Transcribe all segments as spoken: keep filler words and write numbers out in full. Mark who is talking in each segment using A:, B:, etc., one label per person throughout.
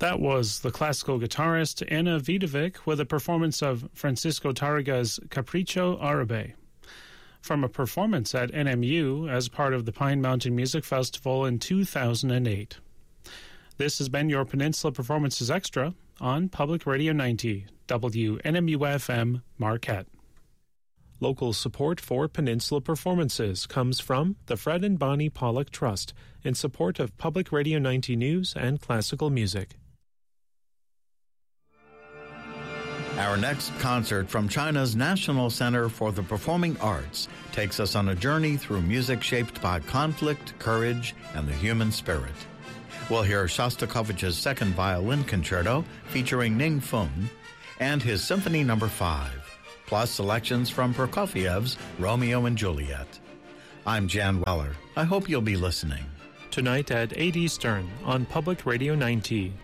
A: That was the classical guitarist Anna Vidovic with a performance of Francisco Targa's Capricho Árabe, from a performance at N M U as part of the Pine Mountain Music Festival in two thousand eight. This has been your Peninsula Performances Extra on Public Radio ninety, W N M U F M, Marquette. Local support for Peninsula Performances comes from the Fred and Bonnie Pollock Trust in support of Public Radio ninety News and classical music.
B: Our next concert from China's National Center for the Performing Arts takes us on a journey through music shaped by conflict, courage, and the human spirit. We'll hear Shostakovich's Second Violin Concerto featuring Ning Feng and his Symphony Number five, plus selections from Prokofiev's Romeo and Juliet. I'm Jan Weller. I hope you'll be listening.
A: Tonight at eight Eastern on Public Radio ninety.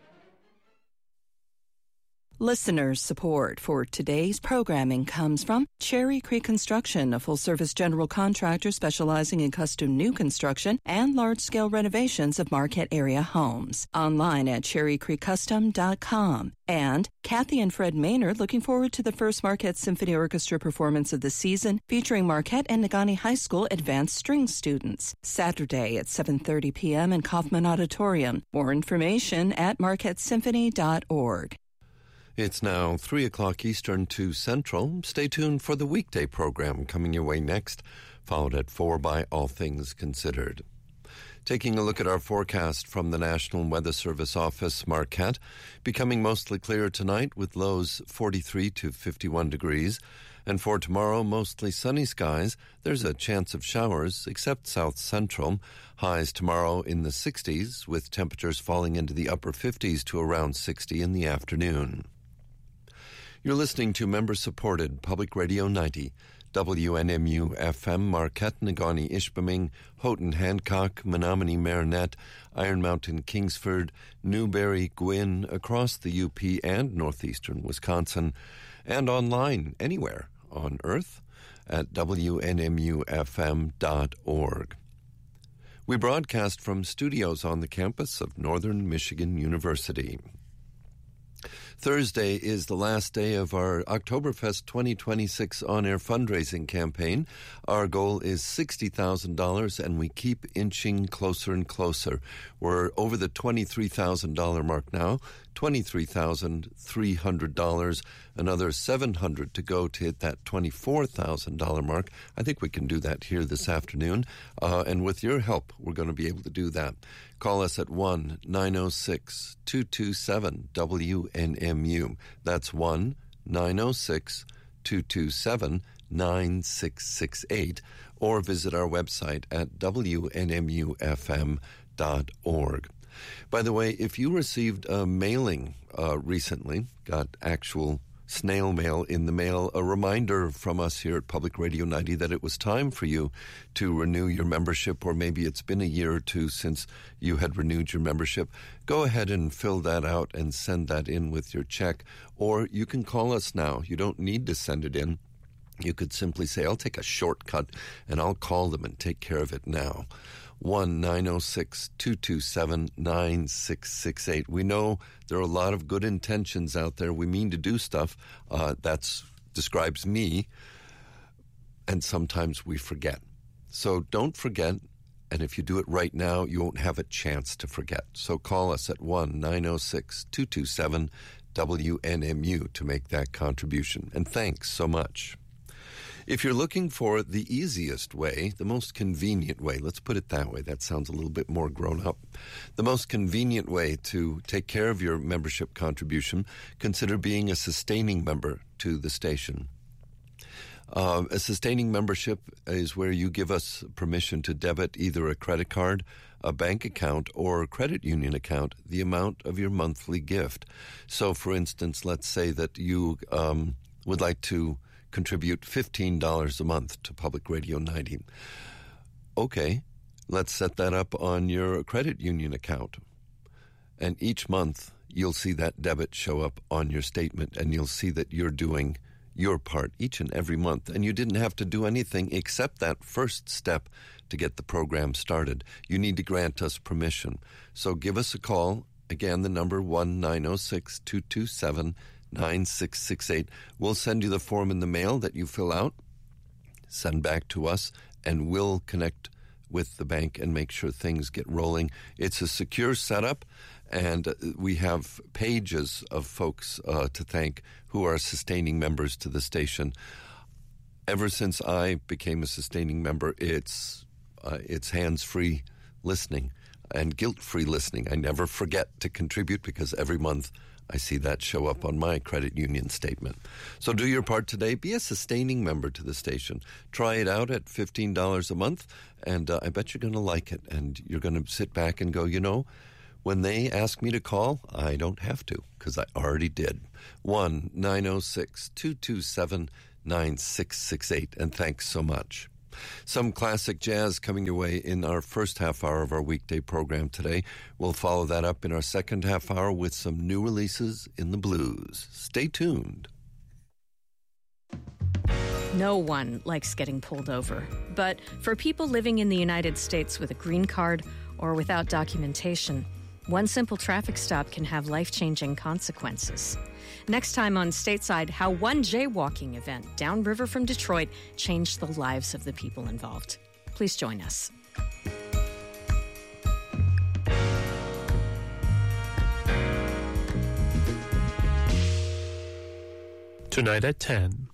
C: Listener support for today's programming comes from Cherry Creek Construction, a full-service general contractor specializing in custom new construction and large-scale renovations of Marquette area homes. Online at cherry creek custom dot com. And Kathy and Fred Maynard looking forward to the first Marquette Symphony Orchestra performance of the season, featuring Marquette and Negaunee High School advanced string students. Saturday at seven thirty p.m. in Kaufman Auditorium. More information at marquette symphony dot org.
D: It's now three o'clock Eastern, two Central. Stay tuned for the weekday program coming your way next, followed at four by All Things Considered. Taking a look at our forecast from the National Weather Service Office, Marquette, becoming mostly clear tonight with lows forty-three to fifty-one degrees. And for tomorrow, mostly sunny skies. There's a chance of showers, except south central. Highs tomorrow in the sixties, with temperatures falling into the upper fifties to around sixty in the afternoon. You're listening to member-supported Public Radio ninety, W N M U F M, Marquette, Negaunee, Ishpeming, Houghton, Hancock, Menominee, Marinette, Iron Mountain, Kingsford, Newberry, Gwinn, across the U P and northeastern Wisconsin, and online anywhere on Earth at W N M U F M dot org. We broadcast from studios on the campus of Northern Michigan University. Thursday is the last day of our Oktoberfest twenty twenty-six on-air fundraising campaign. Our goal is sixty thousand dollars, and we keep inching closer and closer. We're over the twenty-three thousand dollars mark now, twenty-three thousand three hundred dollars, another seven hundred dollars to go to hit that twenty-four thousand dollars mark. I think we can do that here this afternoon, uh, and with your help, we're going to be able to do that. Call us at one nine oh six, two two seven, W N M U. That's one nine oh six, two two seven, nine six six eight, or visit our website at W N M U F M dot org. By the way, if you received a mailing uh, recently, got actual snail mail in the mail, a reminder from us here at Public Radio ninety that it was time for you to renew your membership, or maybe it's been a year or two since you had renewed your membership, go ahead and fill that out and send that in with your check. Or you can call us now. You don't need to send it in. You could simply say, I'll take a shortcut and I'll call them and take care of it now. one nine oh six, two two seven, nine six six eight. We know there are a lot of good intentions out there. We mean to do stuff. Uh, that describes me. And sometimes we forget. So don't forget. And if you do it right now, you won't have a chance to forget. So call us at one nine oh six, two two seven, W N M U to make that contribution. And thanks so much. If you're looking for the easiest way, the most convenient way, let's put it that way, that sounds a little bit more grown up, the most convenient way to take care of your membership contribution, consider being a sustaining member to the station. Uh, a sustaining membership is where you give us permission to debit either a credit card, a bank account, or a credit union account, the amount of your monthly gift. So, for instance, let's say that you um, would like to contribute fifteen dollars a month to Public Radio ninety. Okay, let's set that up on your credit union account. And each month, you'll see that debit show up on your statement, and you'll see that you're doing your part each and every month. And you didn't have to do anything except that first step to get the program started. You need to grant us permission. So give us a call Again, the number one nine zero six, two two seven, nine six six eight. We'll send you the form in the mail that you fill out, send back to us, and we'll connect with the bank and make sure things get rolling. It's a secure setup, and we have pages of folks uh, to thank who are sustaining members to the station. Ever since I became a sustaining member, it's uh, it's hands-free listening and guilt-free listening. I never forget to contribute because every month I see that show up on my credit union statement. So do your part today. Be a sustaining member to the station. Try it out at fifteen dollars a month, and uh, I bet you're going to like it. And you're going to sit back and go, you know, when they ask me to call, I don't have to because I already did. one nine zero six, two two seven, nine six six eight. And thanks so much. Some classic jazz coming your way in our first half hour of our weekday program today. We'll follow that up in our second half hour with some new releases in the blues. Stay tuned.
E: No one likes getting pulled over. But for people living in the United States with a green card or without documentation, one simple traffic stop can have life-changing consequences. Next time on Stateside, how one jaywalking event downriver from Detroit changed the lives of the people involved. Please join us.
A: Tonight at ten.